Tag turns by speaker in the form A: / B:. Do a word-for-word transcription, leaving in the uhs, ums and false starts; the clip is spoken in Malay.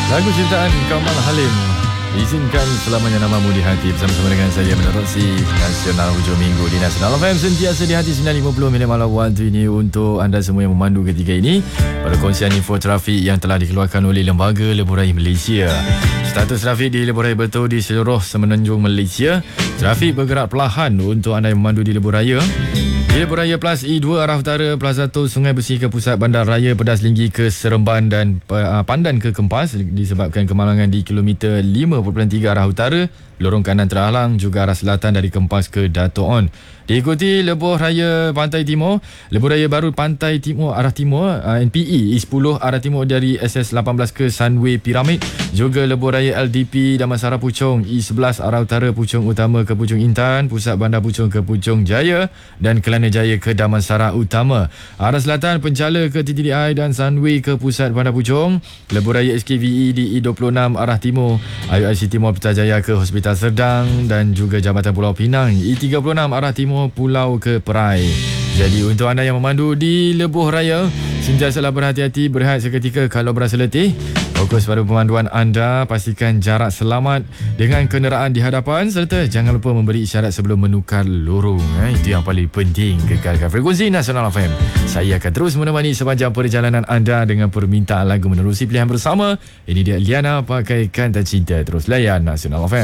A: Lagu ciptaan Kamal Halim, Izinkan Selamanya Namamu di Hati, bersama-sama dengan saya menerusi Nasional Hujung Minggu di Nasional F M, sentiasa di hati sembilan lima puluh minit malam waktu ini untuk anda semua yang memandu ketika ini pada kongsian info trafik yang telah dikeluarkan oleh Lembaga Lebuh Raya Malaysia. Status trafik di Lebuh Raya Bertuah di seluruh semenanjung Malaysia. Trafik bergerak perlahan untuk anda yang memandu di Lebuh Raya. Di Lebuh Raya Plus E dua arah utara, Plaza Tol Sungai Besi ke pusat bandar raya, Pedas Linggi ke Seremban dan uh, Pandan ke Kempas disebabkan kemalangan di kilometer lima perpuluhan tiga arah utara, lorong kanan terhalang, juga arah selatan dari Kempas ke Dato' On. Diikuti Lebuh Raya Pantai Timur, Lebuh Raya Baru Pantai Timur arah timur, uh, N P E E sepuluh arah timur dari S S lapan belas ke Sunway Piramid, juga Lebuh Raya L D P Damansara Puchong E sebelas arah utara Puchong Utama ke Puchong Intan, Pusat Bandar Puchong ke Puchong Jaya dan Kelana Jaya ke Damansara Utama. Arah selatan Penchala ke T T D I dan Sunway ke Pusat Bandar Puchong. Lebuh Raya S K V E di E dua puluh enam arah timur, I U I C Timur Putrajaya ke Hospital Serdang dan juga Jambatan Pulau Pinang, E tiga puluh enam arah timur Pulau ke Perai. Jadi untuk anda yang memandu di Lebuh Raya, sentiasalah berhati-hati, berehat seketika kalau berasa letih. Fokus pada pemanduan anda, pastikan jarak selamat dengan kenderaan di hadapan serta jangan lupa memberi isyarat sebelum menukar lorong. Eh, itu yang paling penting. Kekalkan frekuensi Nasional F M. Saya akan terus menemani sepanjang perjalanan anda dengan permintaan lagu menerusi pilihan bersama. Ini dia Liana Pakaikan Tak Cinta. Terus layan Nasional F M.